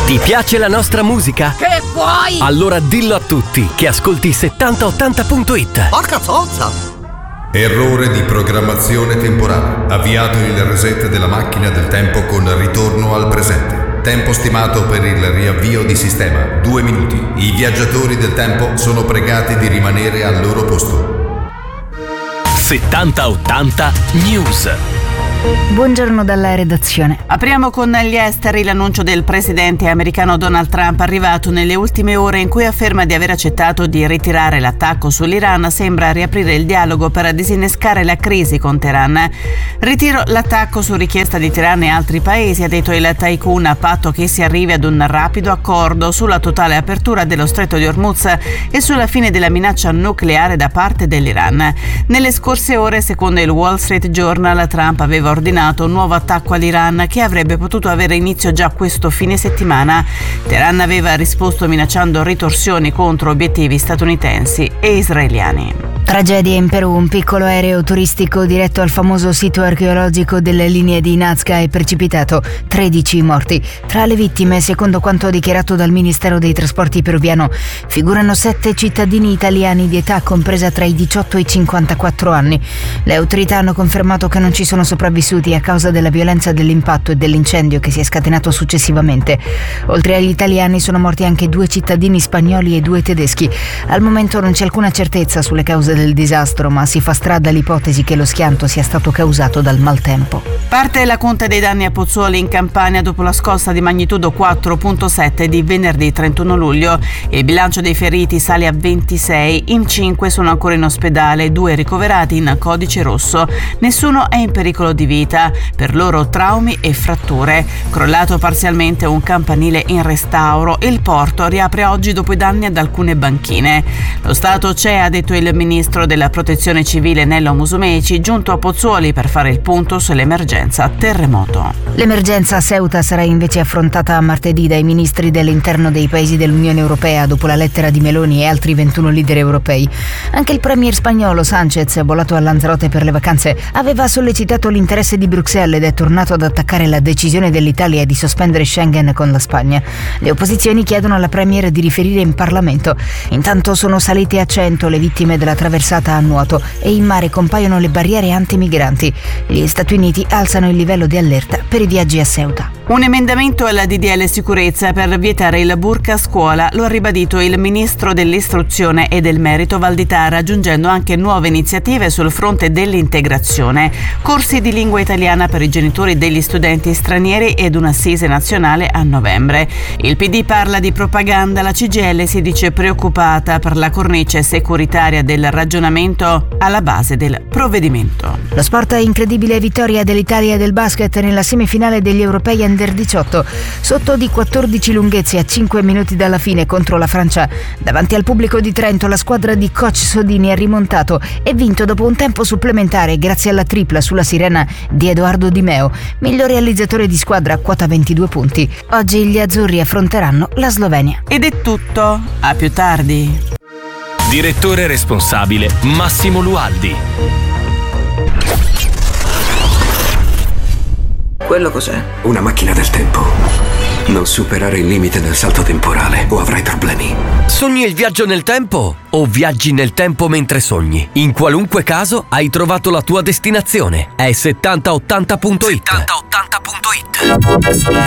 Ti piace la nostra musica? Che vuoi? Allora dillo a tutti che ascolti 7080.it. Porca zozza! Errore di programmazione temporale. Avviato il reset della macchina del tempo con ritorno al presente. Tempo stimato per il riavvio di sistema 2 minuti. I viaggiatori del tempo sono pregati di rimanere al loro posto. 7080 News. Buongiorno dalla redazione. Apriamo con gli esteri. L'annuncio del presidente americano Donald Trump, arrivato nelle ultime ore, in cui afferma di aver accettato di ritirare l'attacco sull'Iran, sembra riaprire il dialogo per disinnescare la crisi con Teheran. Ritiro l'attacco su richiesta di Teheran e altri paesi, ha detto il tycoon, a patto che si arrivi ad un rapido accordo sulla totale apertura dello stretto di Hormuz e sulla fine della minaccia nucleare da parte dell'Iran. Nelle scorse ore, secondo il Wall Street Journal, Trump aveva ordinato un nuovo attacco all'Iran che avrebbe potuto avere inizio già questo fine settimana. Teheran aveva risposto minacciando ritorsioni contro obiettivi statunitensi e israeliani. Tragedia in Perù. Un piccolo aereo turistico diretto al famoso sito archeologico delle linee di Nazca è precipitato. 13 morti. Tra le vittime, secondo quanto dichiarato dal Ministero dei Trasporti peruviano, figurano 7 cittadini italiani di età compresa tra i 18 e i 54 anni. Le autorità hanno confermato che non ci sono sopravvissuti a causa della violenza dell'impatto e dell'incendio che si è scatenato successivamente. Oltre agli italiani sono morti anche 2 cittadini spagnoli e 2 tedeschi. Al momento non c'è alcuna certezza sulle cause del disastro, ma si fa strada l'ipotesi che lo schianto sia stato causato dal maltempo. Parte la conta dei danni a Pozzuoli in Campania dopo la scossa di magnitudo 4.7 di venerdì 31 luglio. Il bilancio dei feriti sale a 26, in 5 sono ancora in ospedale, 2 ricoverati in codice rosso. Nessuno è in pericolo di vita, per loro traumi e fratture. Crollato parzialmente un campanile in restauro, il porto riapre oggi dopo i danni ad alcune banchine. Lo Stato c'è, ha detto il ministro della Protezione Civile Nello Musumeci, giunto a Pozzuoli per fare il punto sull'emergenza terremoto. L'emergenza a Ceuta sarà invece affrontata martedì dai ministri dell'interno dei paesi dell'Unione Europea dopo la lettera di Meloni e altri 21 leader europei. Anche il premier spagnolo Sánchez, volato a Lanzarote per le vacanze, aveva sollecitato l'interesse di Bruxelles ed è tornato ad attaccare la decisione dell'Italia di sospendere Schengen con la Spagna. Le opposizioni chiedono alla premier di riferire in Parlamento. Intanto sono salite a 100 le vittime della traversata a nuoto e in mare compaiono le barriere antimigranti. Gli Stati Uniti alzano il livello di allerta per i viaggi a Ceuta. Un emendamento alla DDL sicurezza per vietare il burka a scuola lo ha ribadito il ministro dell'istruzione e del merito Valditara, aggiungendo anche nuove iniziative sul fronte dell'integrazione, corsi di lingua italiana per i genitori degli studenti stranieri ed un'assise nazionale a novembre. Il PD parla di propaganda, la CGIL si dice preoccupata per la cornice securitaria del ragionamento alla base del provvedimento. Lo sport è incredibile vittoria dell'Italia del basket nella semifinale degli europei Under 18, sotto di 14 lunghezze a 5 minuti dalla fine contro la Francia. Davanti al pubblico di Trento la squadra di coach Sodini ha rimontato e vinto dopo un tempo supplementare grazie alla tripla sulla sirena di Edoardo Di Meo, miglior realizzatore di squadra a quota 22 punti. Oggi gli azzurri affronteranno la Slovenia. Ed è tutto, a più tardi. Direttore responsabile Massimo Lualdi. Quello cos'è? Una macchina del tempo. Non superare il limite del salto temporale o avrai problemi. Sogni il viaggio nel tempo o viaggi nel tempo mentre sogni? In qualunque caso hai trovato la tua destinazione. È 7080.it. 7080.it.